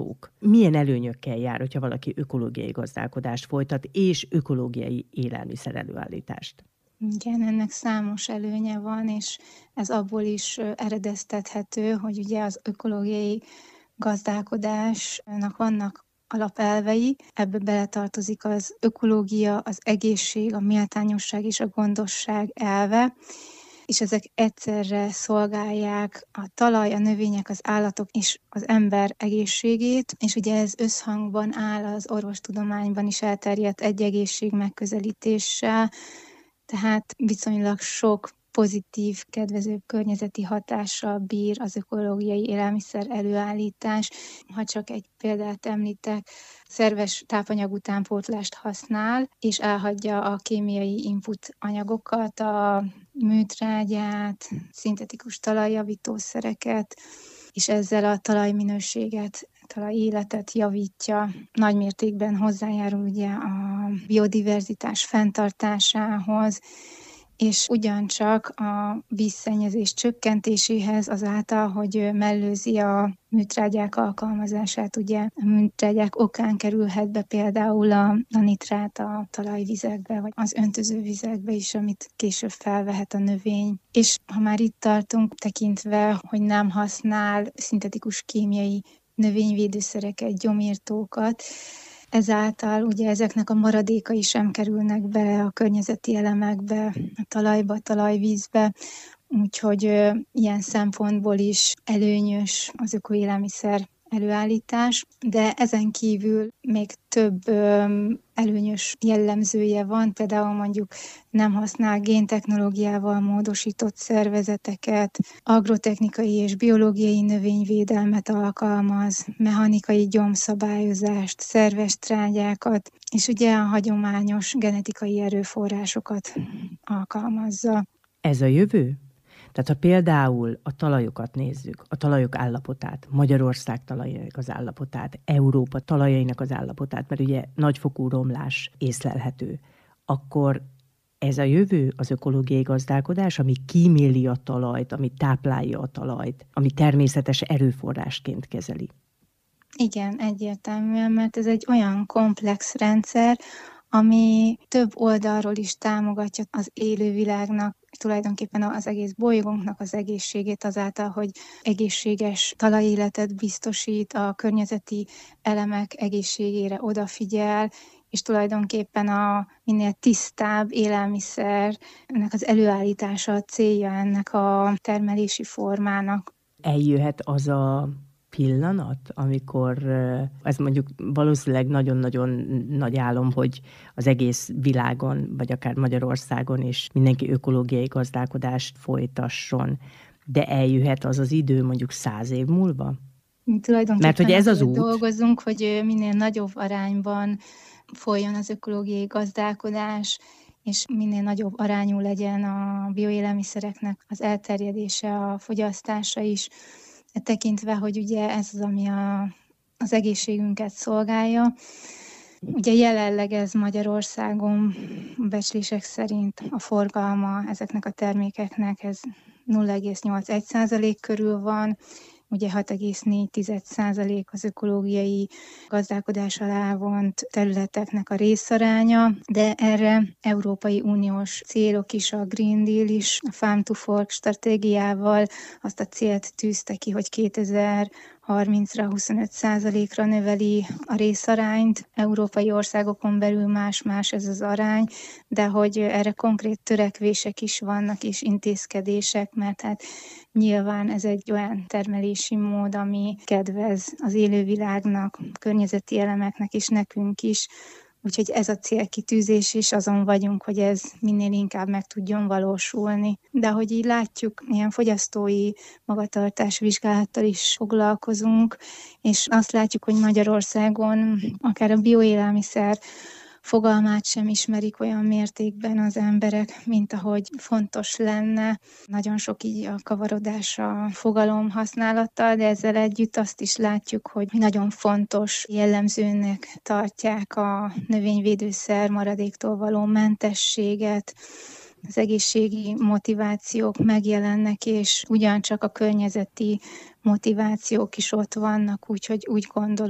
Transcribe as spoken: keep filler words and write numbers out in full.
láthatók. Milyen előnyökkel jár, hogyha valaki ökológiai gazdálkodást folytat, és ökológiai élelmiszer előállítást? Igen, ennek számos előnye van, és ez abból is eredeztethető, hogy ugye az ökológiai gazdálkodásnak vannak alapelvei, ebbe beletartozik az ökológia, az egészség, a méltányosság és a gondosság elve, és ezek egyszerre szolgálják a talaj, a növények, az állatok és az ember egészségét, és ugye ez összhangban áll az orvostudományban is elterjedt egy egészség megközelítéssel, tehát viszonylag sok pozitív, kedvező környezeti hatással bír az ökológiai élelmiszer előállítás. Ha csak egy példát említek, szerves tápanyag utánpótlást használ, és elhagyja a kémiai input anyagokat, a műtrágyát, szintetikus talajjavítószereket, és ezzel a talajminőséget, talajéletet javítja. Nagy mértékben hozzájárul ugye a biodiverzitás fenntartásához, és ugyancsak a vízszennyezés csökkentéséhez azáltal, hogy mellőzi a műtrágyák alkalmazását. Ugye a műtrágyák okán kerülhet be például a, a nitrát a talajvizekbe, vagy az öntözővizekbe is, amit később felvehet a növény. És ha már itt tartunk, tekintve, hogy nem használ szintetikus kémiai növényvédőszereket, gyomírtókat, ezáltal ugye ezeknek a maradékai sem kerülnek bele a környezeti elemekbe, a talajba, a talajvízbe, úgyhogy ö, ilyen szempontból is előnyös az ökoélelmiszer előállítás, de ezen kívül még több ö, előnyös jellemzője van, például mondjuk nem használ géntechnológiával módosított szervezeteket, agrotechnikai és biológiai növényvédelmet alkalmaz, mechanikai gyomszabályozást, szerves trágyákat, és ugye a hagyományos genetikai erőforrásokat alkalmazza. Ez a jövő? Tehát ha például a talajokat nézzük, a talajok állapotát, Magyarország talajainak az állapotát, Európa talajainak az állapotát, mert ugye nagyfokú romlás észlelhető, akkor ez a jövő az ökológiai gazdálkodás, ami kíméli a talajt, ami táplálja a talajt, ami természetes erőforrásként kezeli. Igen, egyértelműen, mert ez egy olyan komplex rendszer, ami több oldalról is támogatja az élővilágnak, tulajdonképpen az egész bolygónknak az egészségét azáltal, hogy egészséges talajéletet biztosít, a környezeti elemek egészségére odafigyel, és tulajdonképpen a minél tisztább élelmiszernek az előállítása a célja ennek a termelési formának. Eljöhet az a pillanat, amikor ez mondjuk valószínűleg nagyon-nagyon nagy álom, hogy az egész világon, vagy akár Magyarországon is mindenki ökológiai gazdálkodást folytasson, de eljöhet az az idő mondjuk száz év múlva? Mi tulajdonképpen Mert hogy ez az út. Dolgozunk, hogy minél nagyobb arányban folyjon az ökológiai gazdálkodás, és minél nagyobb arányú legyen a bioélelmiszereknek az elterjedése, a fogyasztása is, tekintve, hogy ugye ez az, ami a, az egészségünket szolgálja. Ugye jelenleg ez Magyarországon becslések szerint a forgalma ezeknek a termékeknek ez nulla egész nyolc százalék körül van, ugye hat egész négy százalék az ökológiai gazdálkodás alá vont területeknek a részaránya, de erre Európai Uniós célok is, a Green Deal is, a Farm to Fork stratégiával azt a célt tűzte ki, hogy kétezer-harmincra huszonöt százalékra növeli a részarányt. Európai országokon belül más-más ez az arány, de hogy erre konkrét törekvések is vannak és intézkedések, mert hát nyilván ez egy olyan termelési mód, ami kedvez az élővilágnak, környezeti elemeknek és nekünk is. Úgyhogy ez a célkitűzés, és azon vagyunk, hogy ez minél inkább meg tudjon valósulni. De ahogy így látjuk, ilyen fogyasztói magatartás vizsgálattal is foglalkozunk, és azt látjuk, hogy Magyarországon akár a bioélelmiszer fogalmát sem ismerik olyan mértékben az emberek, mint ahogy fontos lenne. Nagyon sok így a kavarodás a fogalom használattal, de ezzel együtt azt is látjuk, hogy nagyon fontos jellemzőnek tartják a növényvédőszer maradéktól való mentességet, az egészségi motivációk megjelennek, és ugyancsak a környezeti motivációk is ott vannak, úgyhogy úgy gondolom,